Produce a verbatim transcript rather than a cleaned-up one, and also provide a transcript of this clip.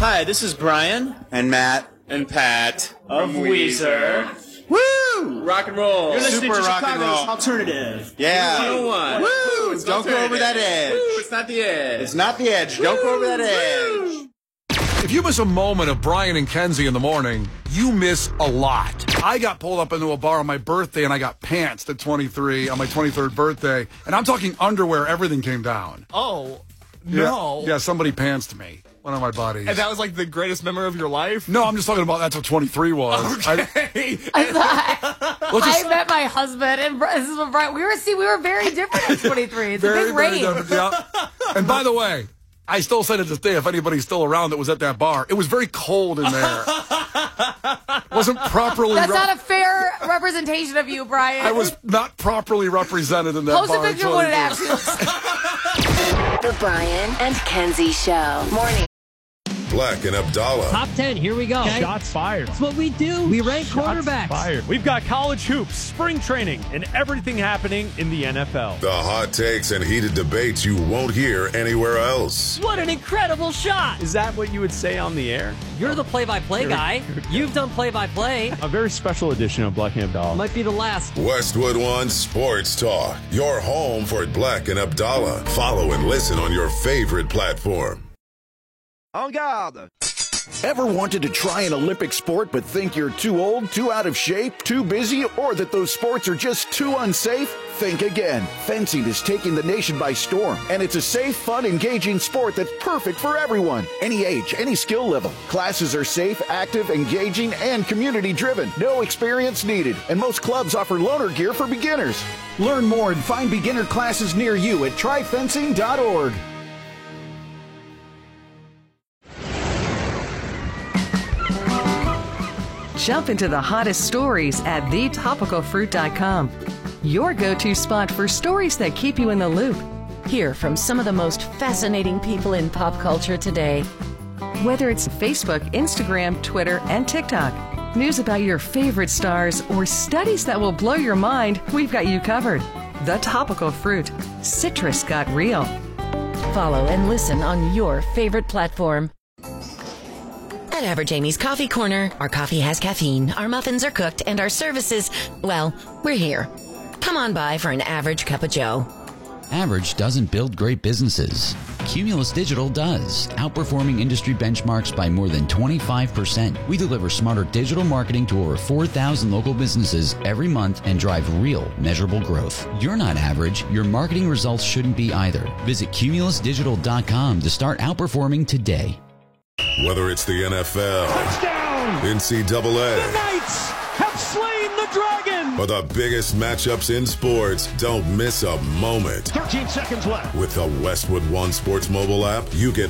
Hi, this is Brian. And Matt. And Pat. Of Weezer. Woo! Rock and roll. You're listening Super to rock and Chicago's roll. Alternative. Yeah. one oh one. Woo! It's Don't go over that edge. Woo, it's not the edge. It's not the edge. Don't go over that edge. If you miss a moment of Brian and Kenzie in the morning, you miss a lot. I got pulled up into a bar on my birthday, and I got pantsed at twenty-three on my twenty-third birthday. And I'm talking underwear. Everything came down. Oh, no. Yeah, yeah somebody pantsed me. One of my buddies. And that was like the greatest memory of your life? No, I'm just talking about that's what twenty-three was. Okay. I, I, just, I met my husband, and this is what Brian. We were see, we were very different at twenty-three. It's very, a big very range. different, yeah. And by the way, I still say to this day, if anybody's still around that was at that bar, it was very cold in there. Wasn't properly. That's rep- not a fair representation of you, Brian. I was not properly represented in that Post bar. a picture of what it actually looks like. The Brian and Kenzie Show. Morning. Black and Abdallah. Top ten, here we go. Okay? Shots fired. That's what we do. We rank Shots quarterbacks. fired. We've got college hoops, spring training, and everything happening in the N F L. The hot takes and heated debates you won't hear anywhere else. What an incredible shot. Is that what you would say on the air? You're the play-by-play You're, guy. you're You've done play-by-play. A very special edition of Black and Abdallah. Might be the last. Westwood One Sports Talk. Your home for Black and Abdallah. Follow and listen on your favorite platform. En garde. Ever wanted to try an Olympic sport but think you're too old, too out of shape, too busy, or that those sports are just too unsafe? Think again. Fencing is taking the nation by storm, and it's a safe, fun, engaging sport that's perfect for everyone. Any age, any skill level. Classes are safe, active, engaging, and community-driven. No experience needed, and most clubs offer loaner gear for beginners. Learn more and find beginner classes near you at try fencing dot org. Jump into the hottest stories at the topical fruit dot com. Your go-to spot for stories that keep you in the loop. Hear from some of the most fascinating people in pop culture today. Whether it's Facebook, Instagram, Twitter, and TikTok, news about your favorite stars, or studies that will blow your mind, we've got you covered. The Topical Fruit. Citrus got real. Follow and listen on your favorite platform. At Average Amy's Coffee Corner, our coffee has caffeine, our muffins are cooked, and our services, well, we're here. Come on by for an average cup of joe. Average doesn't build great businesses. Cumulus Digital does, outperforming industry benchmarks by more than twenty-five percent. We deliver smarter digital marketing to over four thousand local businesses every month and drive real, measurable growth. You're not average. Your marketing results shouldn't be either. Visit cumulus digital dot com to start outperforming today. Whether it's the N F L, touchdown, N C double A, the Knights have slain the dragon, or the biggest matchups in sports, don't miss a moment. thirteen seconds left. With the Westwood One Sports mobile app, you get